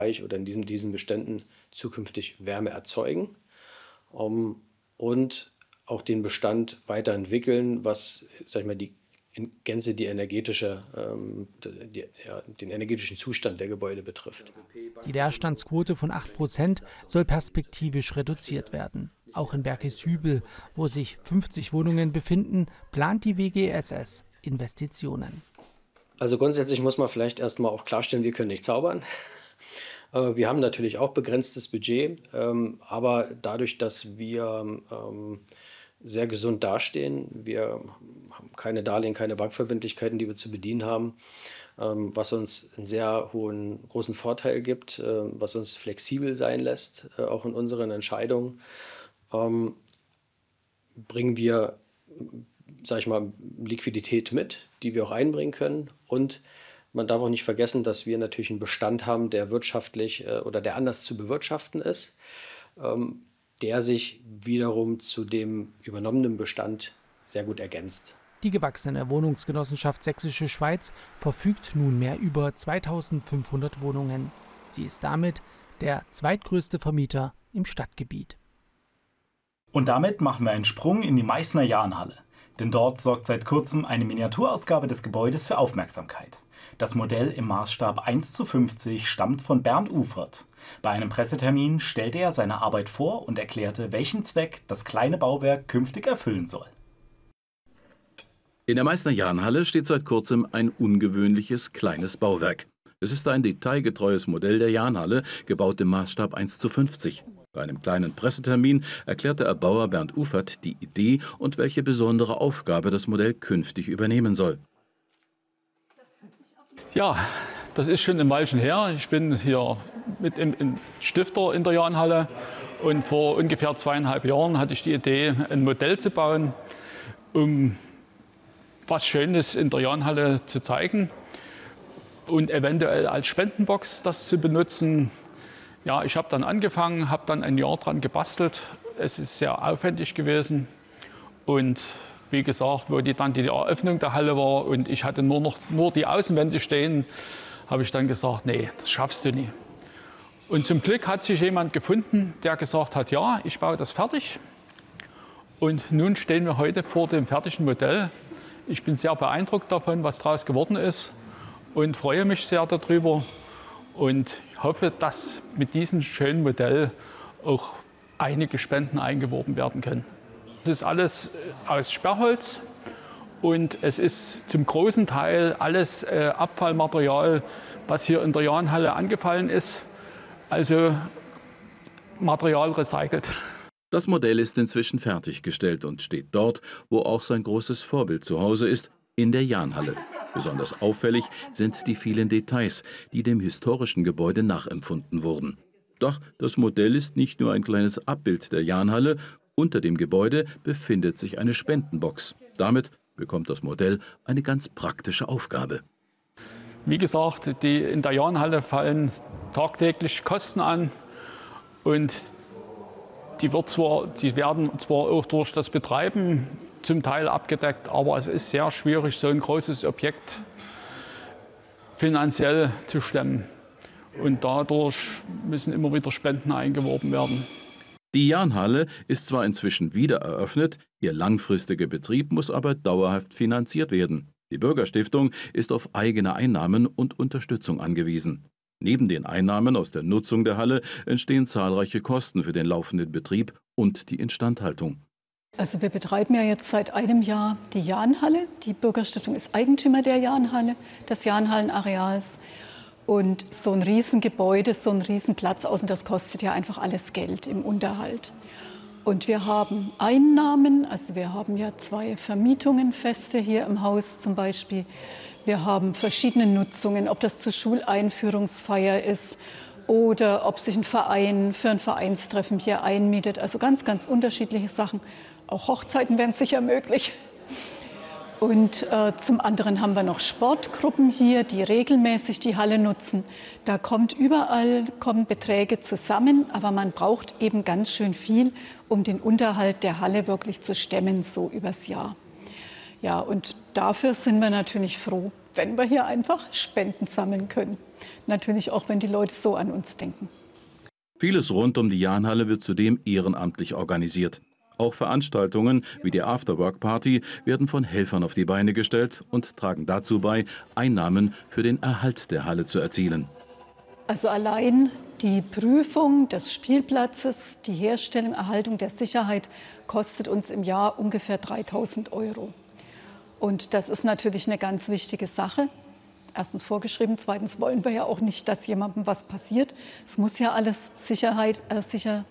oder in diesen Beständen zukünftig Wärme erzeugen, und auch den Bestand weiterentwickeln, was, sage ich mal, in Gänze den energetischen Zustand der Gebäude betrifft. Die Leerstandsquote von 8% soll perspektivisch reduziert werden. Auch in Berkeshübel, wo sich 50 Wohnungen befinden, plant die WGSS Investitionen. Also grundsätzlich muss man vielleicht erstmal auch klarstellen, wir können nicht zaubern. Wir haben natürlich auch begrenztes Budget, aber dadurch, dass wir sehr gesund dastehen, wir haben keine Darlehen, keine Bankverbindlichkeiten, die wir zu bedienen haben, was uns einen sehr großen Vorteil gibt, was uns flexibel sein lässt, auch in unseren Entscheidungen, bringen wir, sage ich mal, Liquidität mit, die wir auch einbringen können. Und man darf auch nicht vergessen, dass wir natürlich einen Bestand haben, der wirtschaftlich oder der anders zu bewirtschaften ist, der sich wiederum zu dem übernommenen Bestand sehr gut ergänzt. Die gewachsene Wohnungsgenossenschaft Sächsische Schweiz verfügt nunmehr über 2.500 Wohnungen. Sie ist damit der zweitgrößte Vermieter im Stadtgebiet. Und damit machen wir einen Sprung in die Meißner Jahnhalle. Denn dort sorgt seit kurzem eine Miniaturausgabe des Gebäudes für Aufmerksamkeit. Das Modell im Maßstab 1:50 stammt von Bernd Ufert. Bei einem Pressetermin stellte er seine Arbeit vor und erklärte, welchen Zweck das kleine Bauwerk künftig erfüllen soll. In der Meißner Jahnhalle steht seit kurzem ein ungewöhnliches kleines Bauwerk. Es ist ein detailgetreues Modell der Jahnhalle, gebaut im Maßstab 1:50. Bei einem kleinen Pressetermin erklärte Erbauer Bernd Ufert die Idee und welche besondere Aufgabe das Modell künftig übernehmen soll. Ja, das ist schon ein Weilchen her. Ich bin hier mit im Stifter in der Jahnhalle und vor ungefähr 2,5 Jahren hatte ich die Idee, ein Modell zu bauen, um was Schönes in der Jahnhalle zu zeigen und eventuell als Spendenbox das zu benutzen. Ja, ich habe dann angefangen, habe dann ein Jahr dran gebastelt. Es ist sehr aufwendig gewesen und wie gesagt, wo dann die Eröffnung der Halle war und ich hatte nur die Außenwände stehen, habe ich dann gesagt, nee, das schaffst du nie. Und zum Glück hat sich jemand gefunden, der gesagt hat, ja, ich baue das fertig. Und nun stehen wir heute vor dem fertigen Modell. Ich bin sehr beeindruckt davon, was daraus geworden ist und freue mich sehr darüber und hoffe, dass mit diesem schönen Modell auch einige Spenden eingeworben werden können. Es ist alles aus Sperrholz und es ist zum großen Teil alles Abfallmaterial, was hier in der Jahnhalle angefallen ist, also Material recycelt. Das Modell ist inzwischen fertiggestellt und steht dort, wo auch sein großes Vorbild zu Hause ist, in der Jahnhalle. Besonders auffällig sind die vielen Details, die dem historischen Gebäude nachempfunden wurden. Doch das Modell ist nicht nur ein kleines Abbild der Jahnhalle. Unter dem Gebäude befindet sich eine Spendenbox. Damit bekommt das Modell eine ganz praktische Aufgabe. Wie gesagt, in der Jahnhalle fallen tagtäglich Kosten an und die werden zwar auch durch das Betreiben zum Teil abgedeckt, aber es ist sehr schwierig, so ein großes Objekt finanziell zu stemmen. Und dadurch müssen immer wieder Spenden eingeworben werden. Die Jahnhalle ist zwar inzwischen wieder eröffnet, ihr langfristiger Betrieb muss aber dauerhaft finanziert werden. Die Bürgerstiftung ist auf eigene Einnahmen und Unterstützung angewiesen. Neben den Einnahmen aus der Nutzung der Halle entstehen zahlreiche Kosten für den laufenden Betrieb und die Instandhaltung. Also wir betreiben ja jetzt seit einem Jahr die Jahnhalle. Die Bürgerstiftung ist Eigentümer der Jahnhalle, des Jahnhallenareals. Und so ein Riesengebäude, so ein Riesenplatz außen, das kostet ja einfach alles Geld im Unterhalt. Und wir haben Einnahmen, also wir haben ja 2 Vermietungen feste hier im Haus zum Beispiel. Wir haben verschiedene Nutzungen, ob das zur Schuleinführungsfeier ist oder ob sich ein Verein für ein Vereinstreffen hier einmietet. Also ganz, ganz unterschiedliche Sachen. Auch Hochzeiten wären sicher möglich. Und zum anderen haben wir noch Sportgruppen hier, die regelmäßig die Halle nutzen. Da kommen Beträge zusammen, aber man braucht eben ganz schön viel, um den Unterhalt der Halle wirklich zu stemmen, so übers Jahr. Ja, und dafür sind wir natürlich froh, wenn wir hier einfach Spenden sammeln können. Natürlich auch, wenn die Leute so an uns denken. Vieles rund um die Jahnhalle wird zudem ehrenamtlich organisiert. Auch Veranstaltungen wie die Afterwork-Party werden von Helfern auf die Beine gestellt und tragen dazu bei, Einnahmen für den Erhalt der Halle zu erzielen. Also allein die Prüfung des Spielplatzes, die Herstellung, Erhaltung der Sicherheit kostet uns im Jahr ungefähr 3.000 €. Und das ist natürlich eine ganz wichtige Sache. Erstens vorgeschrieben, zweitens wollen wir ja auch nicht, dass jemandem was passiert. Es muss ja alles sicher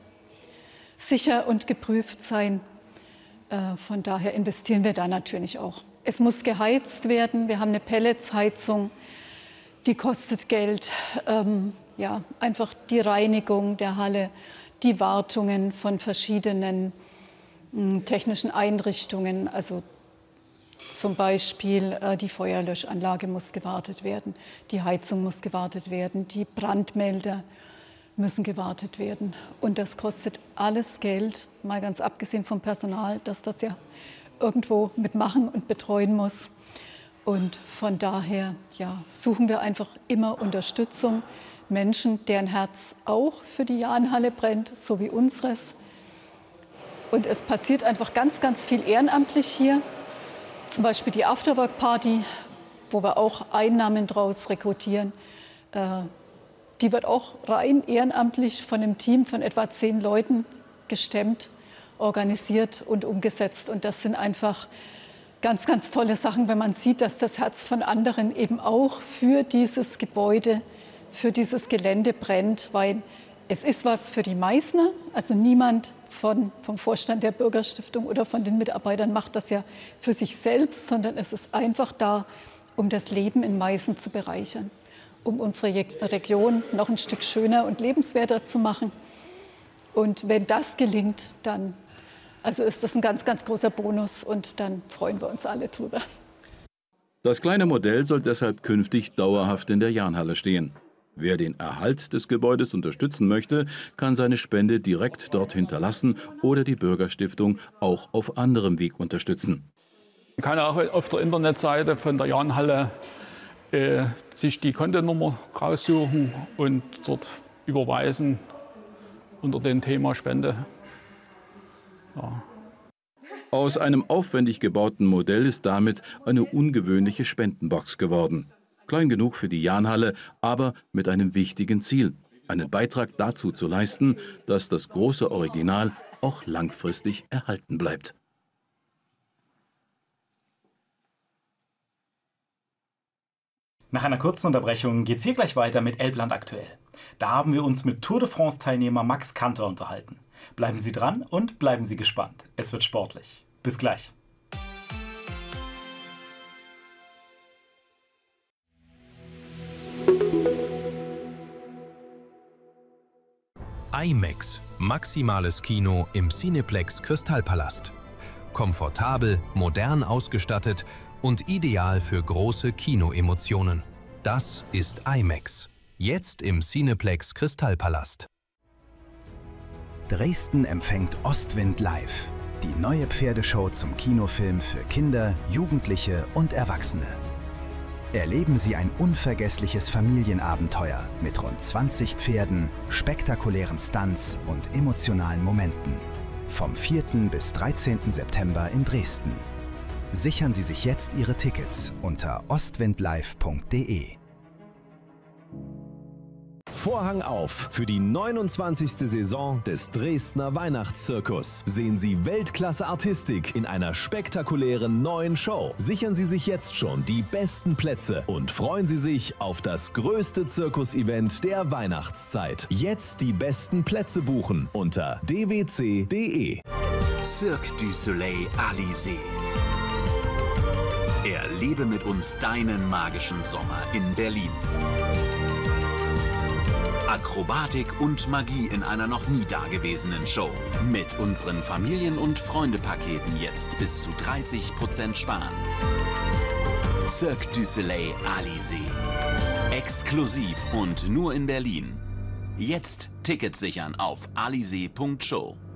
und geprüft sein. Von daher investieren wir da natürlich auch. Es muss geheizt werden. Wir haben eine Pelletsheizung, die kostet Geld. Ja, einfach die Reinigung der Halle, die Wartungen von verschiedenen technischen Einrichtungen. Also zum Beispiel die Feuerlöschanlage muss gewartet werden, die Heizung muss gewartet werden, die Brandmelder müssen gewartet werden. Und das kostet alles Geld, mal ganz abgesehen vom Personal, das ja irgendwo mitmachen und betreuen muss. Und von daher suchen wir einfach immer Unterstützung. Menschen, deren Herz auch für die Jahnhalle brennt, so wie unseres. Und es passiert einfach ganz, ganz viel ehrenamtlich hier. Zum Beispiel die Afterwork-Party, wo wir auch Einnahmen draus rekrutieren. Die wird auch rein ehrenamtlich von einem Team von etwa 10 Leuten gestemmt, organisiert und umgesetzt. Und das sind einfach ganz, ganz tolle Sachen, wenn man sieht, dass das Herz von anderen eben auch für dieses Gebäude, für dieses Gelände brennt, weil es ist was für die Meißner. Also niemand vom Vorstand der Bürgerstiftung oder von den Mitarbeitern macht das ja für sich selbst, sondern es ist einfach da, um das Leben in Meißen zu bereichern, um unsere Region noch ein Stück schöner und lebenswerter zu machen. Und wenn das gelingt, dann ist das ein ganz, ganz großer Bonus und dann freuen wir uns alle drüber. Das kleine Modell soll deshalb künftig dauerhaft in der Jahnhalle stehen. Wer den Erhalt des Gebäudes unterstützen möchte, kann seine Spende direkt dort hinterlassen oder die Bürgerstiftung auch auf anderem Weg unterstützen. Man kann auch auf der Internetseite von der Jahnhalle sich die Kontonummer raussuchen und dort überweisen unter dem Thema Spende. Ja. Aus einem aufwendig gebauten Modell ist damit eine ungewöhnliche Spendenbox geworden. Klein genug für die Jahnhalle, aber mit einem wichtigen Ziel: einen Beitrag dazu zu leisten, dass das große Original auch langfristig erhalten bleibt. Nach einer kurzen Unterbrechung geht's hier gleich weiter mit Elbland aktuell. Da haben wir uns mit Tour de France-Teilnehmer Max Kanter unterhalten. Bleiben Sie dran und bleiben Sie gespannt. Es wird sportlich. Bis gleich. IMAX, maximales Kino im Cineplex Kristallpalast. Komfortabel, modern ausgestattet und ideal für große Kinoemotionen. Das ist IMAX. Jetzt im Cineplex Kristallpalast. Dresden empfängt Ostwind live. Die neue Pferdeshow zum Kinofilm für Kinder, Jugendliche und Erwachsene. Erleben Sie ein unvergessliches Familienabenteuer mit rund 20 Pferden, spektakulären Stunts und emotionalen Momenten. Vom 4. bis 13. September in Dresden. Sichern Sie sich jetzt Ihre Tickets unter ostwindlive.de. Vorhang auf für die 29. Saison des Dresdner Weihnachtszirkus. Sehen Sie Weltklasse-Artistik in einer spektakulären neuen Show. Sichern Sie sich jetzt schon die besten Plätze und freuen Sie sich auf das größte Zirkus-Event der Weihnachtszeit. Jetzt die besten Plätze buchen unter dwc.de. Cirque du Soleil Alizé. Erlebe mit uns deinen magischen Sommer in Berlin. Akrobatik und Magie in einer noch nie dagewesenen Show. Mit unseren Familien- und Freunde-Paketen jetzt bis zu 30% sparen. Cirque du Soleil Alizé. Exklusiv und nur in Berlin. Jetzt Tickets sichern auf alizé.show.